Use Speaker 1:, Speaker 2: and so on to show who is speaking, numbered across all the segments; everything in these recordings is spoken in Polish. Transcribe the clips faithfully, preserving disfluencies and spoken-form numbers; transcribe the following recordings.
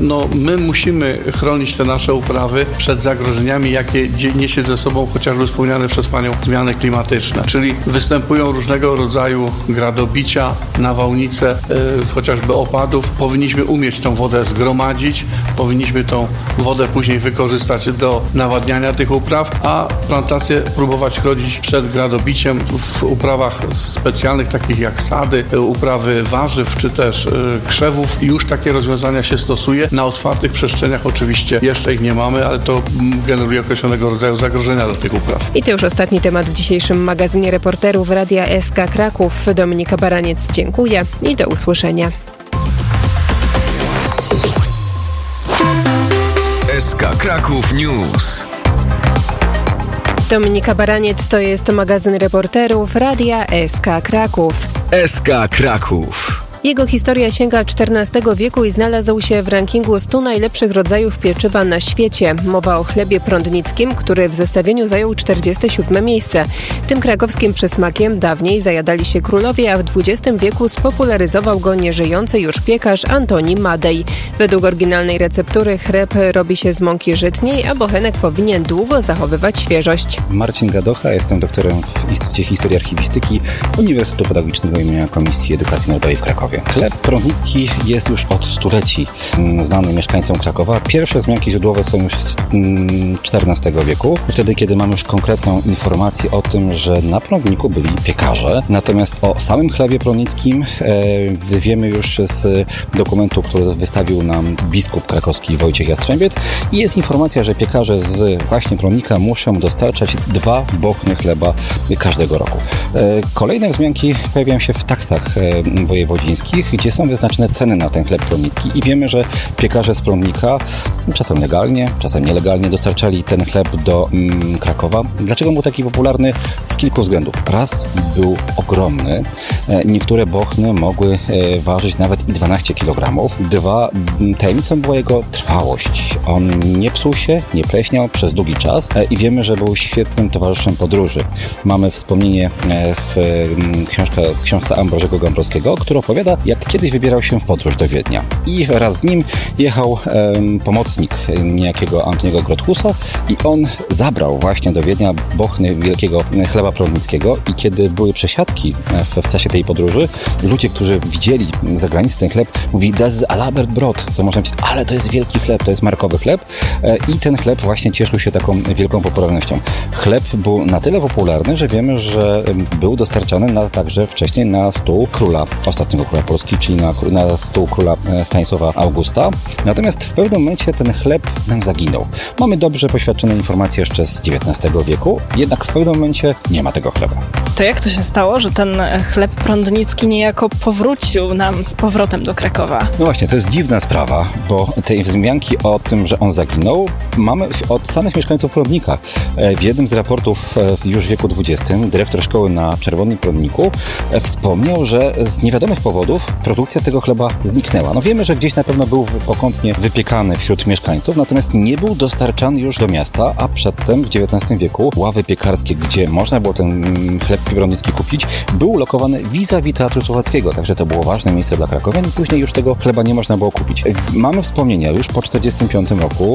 Speaker 1: no, my musimy chronić te nasze uprawy przed zagrożeniami, jakie niesie ze sobą chociażby wspomniane przez Panią zmiany klimatyczne. Czyli występują różnego rodzaju gradobicia, nawałnice, yy, chociażby opadów. Powinniśmy umieć tą wodę zgromadzić, powinniśmy tą wodę później wykorzystać do nawadniania tych upraw, a plantacje próbować chronić przed gradobiciem w uprawach specjalnych, takich jak sady, uprawy warzyw, czy też yy, krzewów. Już takie rozwiązania się stosuje. Na otwartych przestrzeniach oczywiście jeszcze ich nie mamy, ale to generuje określonego rodzaju zagrożenia dla tych upraw.
Speaker 2: I to już ostatni temat w dzisiejszym magazynie reporterów Radia S K Kraków. Dominika Baraniec, dziękuję i do usłyszenia.
Speaker 3: S K Kraków News.
Speaker 2: Dominika Baraniec, to jest magazyn reporterów Radia S K Kraków.
Speaker 3: S K Kraków.
Speaker 2: Jego historia sięga czternastego wieku i znalazł się w rankingu stu najlepszych rodzajów pieczywa na świecie. Mowa o chlebie prądnickim, który w zestawieniu zajął czterdzieste siódme miejsce. Tym krakowskim przysmakiem dawniej zajadali się królowie, a w dwudziestym wieku spopularyzował go nieżyjący już piekarz Antoni Madej. Według oryginalnej receptury chleb robi się z mąki żytniej, a bochenek powinien długo zachowywać świeżość.
Speaker 4: Marcin Gadocha, jestem doktorem w Instytucie Historii Archiwistyki Uniwersytetu Pedagogicznego im. Komisji Edukacji Narodowej w Krakowie. Chleb prądnicki jest już od stuleci znany mieszkańcom Krakowa. Pierwsze wzmianki źródłowe są już z czternastego wieku, wtedy kiedy mamy już konkretną informację o tym, że na prądniku byli piekarze. Natomiast o samym chlebie prądnickim e, wiemy już z dokumentu, który wystawił nam biskup krakowski Wojciech Jastrzębiec i jest informacja, że piekarze z właśnie prądnika muszą dostarczać dwa bochny chleba każdego roku. E, kolejne wzmianki pojawiają się w taksach e, wojewodzińskich, gdzie są wyznaczone ceny na ten chleb prądnicki i wiemy, że piekarze z prądnika czasem legalnie, czasem nielegalnie dostarczali ten chleb do mm, Krakowa. Dlaczego był taki popularny? Z kilku względów. Raz, był ogromny. E, niektóre bochny mogły e, ważyć nawet i dwanaście kilogramów. Dwa, tajemnicą była jego trwałość. On nie psuł się, nie pleśniał przez długi czas e, i wiemy, że był świetnym towarzyszem podróży. Mamy wspomnienie e, w e, książka, książce Ambrożego Gambrowskiego, który opowiada, jak kiedyś wybierał się w podróż do Wiednia. I wraz z nim jechał um, pomocnik niejakiego Antoniego Grothusa i on zabrał właśnie do Wiednia bochny wielkiego chleba prądnickiego i kiedy były przesiadki w, w czasie tej podróży, ludzie, którzy widzieli za granicą ten chleb, mówili, das ist Alabert Brot, co można powiedzieć, ale to jest wielki chleb, to jest markowy chleb e, i ten chleb właśnie cieszył się taką wielką popularnością. Chleb był na tyle popularny, że wiemy, że był dostarczany na, także wcześniej na stół króla, ostatniego króla Polski, czyli na, na stół króla Stanisława Augusta. Natomiast w pewnym momencie ten chleb nam zaginął. Mamy dobrze poświadczone informacje jeszcze z dziewiętnastego wieku, jednak w pewnym momencie nie ma tego chleba.
Speaker 5: To jak to się stało, że ten chleb prądnicki niejako powrócił nam z powrotem do Krakowa?
Speaker 4: No właśnie, to jest dziwna sprawa, bo tej wzmianki o tym, że on zaginął, mamy od samych mieszkańców Prądnika. W jednym z raportów już w wieku dwudziestym dyrektor szkoły na Czerwonym Prądniku wspomniał, że z niewiadomych powodów produkcja tego chleba zniknęła. No wiemy, że gdzieś na pewno był pokątnie wypiekany wśród mieszkańców, natomiast nie był dostarczany już do miasta, a przedtem w dziewiętnastym wieku ławy piekarskie, gdzie można było ten chleb prądnicki kupić, był ulokowany vis-a-vis Teatru Słowackiego, także to było ważne miejsce dla krakowian i później już tego chleba nie można było kupić. Mamy wspomnienia już po czterdziestym piątym roku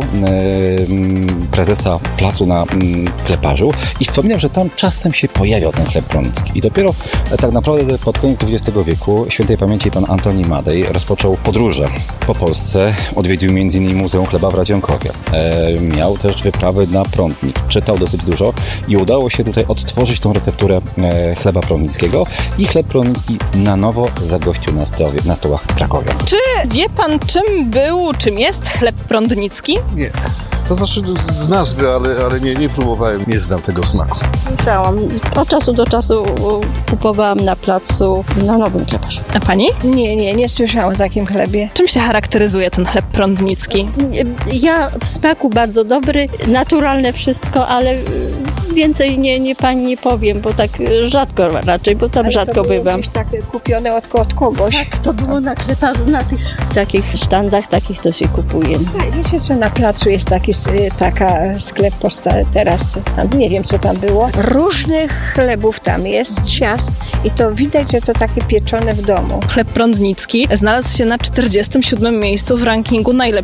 Speaker 4: e, prezesa placu na Kleparzu i wspominam, że tam czasem się pojawiał ten chleb prądnicki i dopiero e, tak naprawdę pod koniec dwudziestego wieku świętej pamięci pan Antoni Madej rozpoczął podróże po Polsce, odwiedził między innymi Muzeum Chleba w Radzionkowie. E, miał też wyprawy na prądnik, czytał dosyć dużo i udało się tutaj odtworzyć tą recepturę e, chleba prądnickiego i chleb prądnicki na nowo zagościł na, stowie, na stołach Krakowian.
Speaker 5: Czy wie pan, czym był, czym jest chleb prądnicki?
Speaker 6: Nie. To znaczy z nazwy, ale, ale nie, nie próbowałem, nie znam tego smaku.
Speaker 7: Słyszałam. Od czasu do czasu kupowałam na placu na Nowym Kleparzu.
Speaker 5: A pani?
Speaker 8: Nie, nie, nie słyszałam o takim chlebie.
Speaker 5: Czym się charakteryzuje ten chleb prądnicki?
Speaker 7: Ja w smaku bardzo dobry, naturalne wszystko, ale więcej nie, nie pani nie powiem, bo tak rzadko raczej, bo tam
Speaker 8: ale
Speaker 7: rzadko
Speaker 8: to było
Speaker 7: bywam.
Speaker 8: gdzieś takie kupione od, od kogoś.
Speaker 7: Tak, to było na Kleparzu, na tych takich sztandach, takich to się kupuje.
Speaker 8: Wiecie co, na placu jest taki, taka sklep posta- teraz, tam nie wiem co tam było. Różnych chlebów tam jest, ciast i to widać, że to takie pieczone w domu.
Speaker 5: Chleb prądnicki znalazł się na czterdziestym siódmym miejscu w rankingu najlepszych